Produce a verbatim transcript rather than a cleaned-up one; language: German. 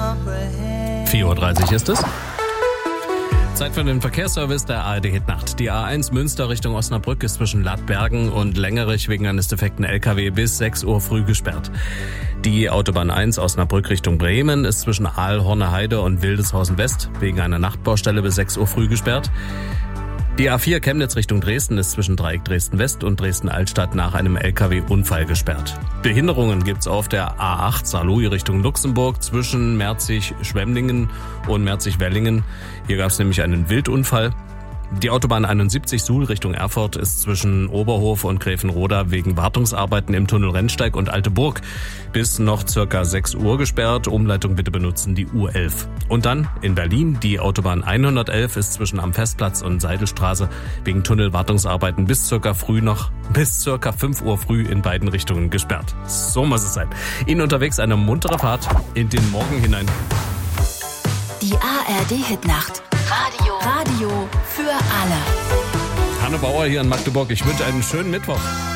vier Uhr dreißig ist es. Zeit für den Verkehrsservice der A R D Hitnacht. Die A eins Münster Richtung Osnabrück ist zwischen Lattbergen und Längerich wegen eines defekten L K W bis sechs Uhr früh gesperrt. Die Autobahn eins Osnabrück Richtung Bremen ist zwischen Aal, Horneheide und Wildeshausen West wegen einer Nachtbaustelle bis sechs Uhr früh gesperrt. Die A vier Chemnitz Richtung Dresden ist zwischen Dreieck Dresden West und Dresden Altstadt nach einem L K W-Unfall gesperrt. Behinderungen gibt's auf der A acht Saarlouis Richtung Luxemburg zwischen Merzig-Schwemmlingen und Merzig-Wellingen. Hier gab's nämlich einen Wildunfall. Die Autobahn einundsiebzig Suhl Richtung Erfurt ist zwischen Oberhof und Gräfenroda wegen Wartungsarbeiten im Tunnel Rennsteig und Alte Burg bis noch circa sechs Uhr gesperrt. Umleitung bitte benutzen die U elf. Und dann in Berlin, die Autobahn hundertelf ist zwischen am Festplatz und Seidelstraße wegen Tunnelwartungsarbeiten bis circa früh noch, bis circa fünf Uhr früh in beiden Richtungen gesperrt. So muss es sein. Ihnen unterwegs eine muntere Fahrt in den Morgen hinein. Die A R D Hitnacht. Radio. Radio für alle. Hanne Bauer hier in Magdeburg. Ich wünsche einen schönen Mittwoch.